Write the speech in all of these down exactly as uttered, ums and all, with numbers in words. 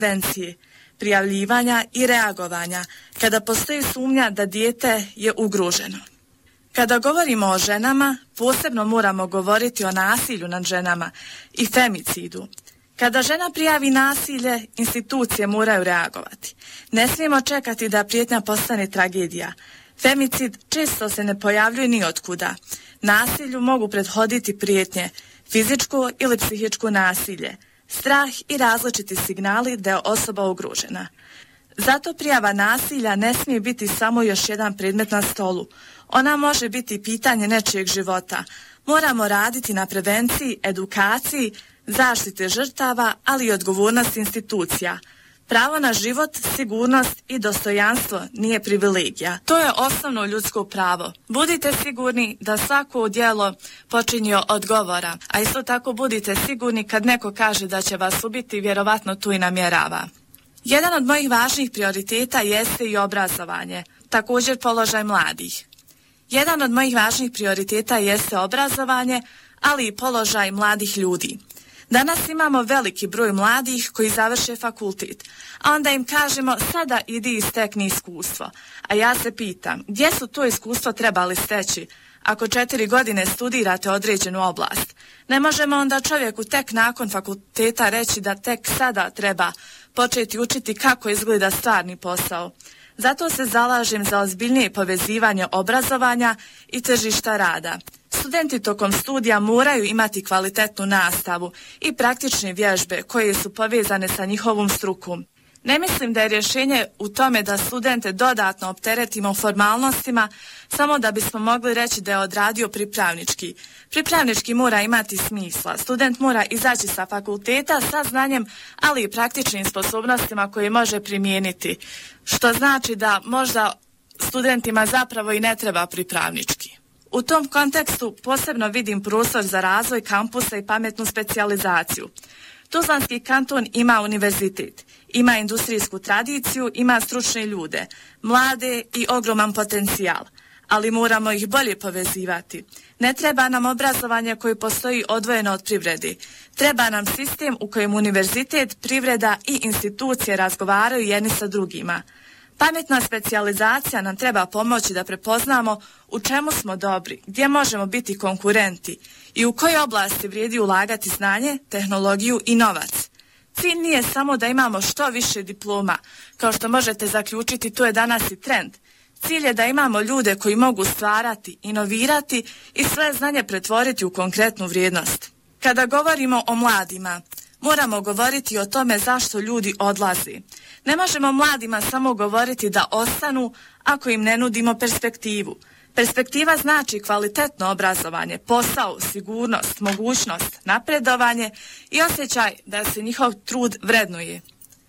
prevencije, prijavljivanja i reagovanja kada postoji sumnja da dijete je ugroženo. Kada govorimo o ženama, posebno moramo govoriti o nasilju nad ženama i femicidu. Kada žena prijavi nasilje, institucije moraju reagovati. Ne smijemo čekati da prijetnja postane tragedija. Femicid često se ne pojavljuje ni otkuda. Nasilju mogu prethoditi prijetnje, fizičko ili psihičko nasilje, strah i različiti signali da je osoba ugrožena. Zato prijava nasilja ne smije biti samo još jedan predmet na stolu. Ona može biti pitanje nečijeg života. Moramo raditi na prevenciji, edukaciji, zaštite žrtava, ali i odgovornost institucija. Pravo na život, sigurnost i dostojanstvo nije privilegija. To je osnovno ljudsko pravo. Budite sigurni da svako djelo počinje od govora, a isto tako budite sigurni kad neko kaže da će vas ubiti, vjerovatno tu i namjerava. Jedan od mojih važnih prioriteta jeste i obrazovanje, također položaj mladih. Jedan od mojih važnih prioriteta jeste obrazovanje, ali i položaj mladih ljudi. Danas imamo veliki broj mladih koji završe fakultet, a onda im kažemo sada idi i stekni iskustvo. A ja se pitam, gdje su to iskustvo trebali steći ako četiri godine studirate određenu oblast? Ne možemo onda čovjeku tek nakon fakulteta reći da tek sada treba početi učiti kako izgleda stvarni posao. Zato se zalažem za ozbiljnije povezivanje obrazovanja i tržišta rada. Studenti tokom studija moraju imati kvalitetnu nastavu i praktične vježbe koje su povezane sa njihovom strukom. Ne mislim da je rješenje u tome da studente dodatno opteretimo formalnostima samo da bismo mogli reći da je odradio pripravnički. Pripravnički mora imati smisla. Student mora izaći sa fakulteta sa znanjem, ali i praktičnim sposobnostima koje može primijeniti. Što znači da možda studentima zapravo i ne treba pripravnički. U tom kontekstu posebno vidim prostor za razvoj kampusa i pametnu specijalizaciju. Tuzlanski kanton ima univerzitet, ima industrijsku tradiciju, ima stručne ljude, mlade i ogroman potencijal, ali moramo ih bolje povezivati. Ne treba nam obrazovanje koje postoji odvojeno od privrede. Treba nam sistem u kojem univerzitet, privreda i institucije razgovaraju jedni sa drugima. Pametna specijalizacija nam treba pomoći da prepoznamo u čemu smo dobri, gdje možemo biti konkurenti i u kojoj oblasti vrijedi ulagati znanje, tehnologiju i novac. Cilj nije samo da imamo što više diploma, kao što možete zaključiti, to je danas i trend. Cilj je da imamo ljude koji mogu stvarati, inovirati i svoje znanje pretvoriti u konkretnu vrijednost. Kada govorimo o mladima, moramo govoriti o tome zašto ljudi odlaze. Ne možemo mladima samo govoriti da ostanu ako im ne nudimo perspektivu. Perspektiva znači kvalitetno obrazovanje, posao, sigurnost, mogućnost, napredovanje i osjećaj da se njihov trud vrednuje.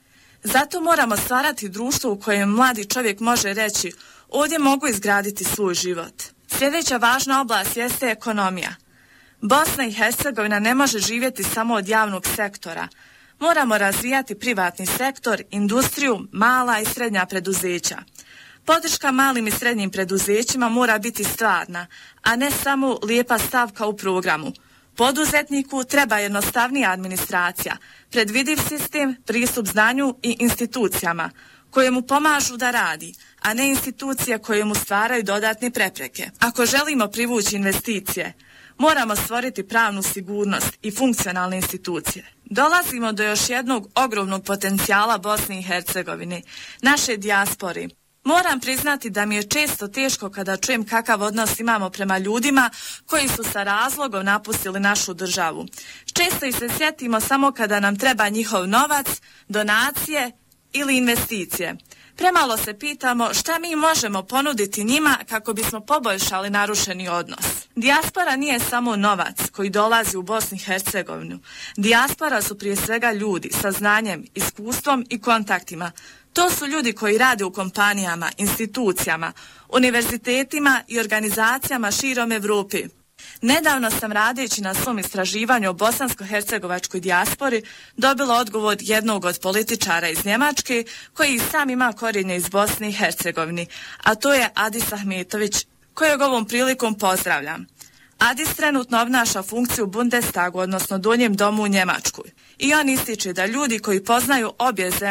Zato moramo stvarati društvo u kojem mladi čovjek može reći ovdje mogu izgraditi svoj život. Sljedeća važna oblast jeste ekonomija. Bosna i Hercegovina ne može živjeti samo od javnog sektora. Moramo razvijati privatni sektor, industriju, mala i srednja preduzeća. Podrška malim i srednjim preduzećima mora biti stvarna, a ne samo lijepa stavka u programu. Poduzetniku treba jednostavnija administracija, predvidiv sistem, pristup znanju i institucijama koje mu pomažu da radi, a ne institucije koje mu stvaraju dodatne prepreke. Ako želimo privući investicije, moramo stvoriti pravnu sigurnost i funkcionalne institucije. Dolazimo do još jednog ogromnog potencijala Bosne i Hercegovine, naše dijaspore. Moram priznati da mi je često teško kada čujem kakav odnos imamo prema ljudima koji su sa razlogom napustili našu državu. Često ih se sjetimo samo kada nam treba njihov novac, donacije ili investicije. Premalo se pitamo šta mi možemo ponuditi njima kako bismo poboljšali narušeni odnos. Dijaspora nije samo novac koji dolazi u Bosnu i Hercegovinu. Dijaspora su prije svega ljudi sa znanjem, iskustvom i kontaktima. To su ljudi koji rade u kompanijama, institucijama, univerzitetima i organizacijama širom Evrope. Nedavno sam radeći na svom istraživanju o bosansko-hercegovačkoj dijaspori dobila odgovor jednog od političara iz Njemačke koji sam ima korijenje iz Bosne i Hercegovine, a to je Adis Ahmetović, kojeg ovom prilikom pozdravljam. Adis trenutno obnaša funkciju u Bundestagu, odnosno donjem domu u Njemačkoj. I on ističe da ljudi koji poznaju obje zemlje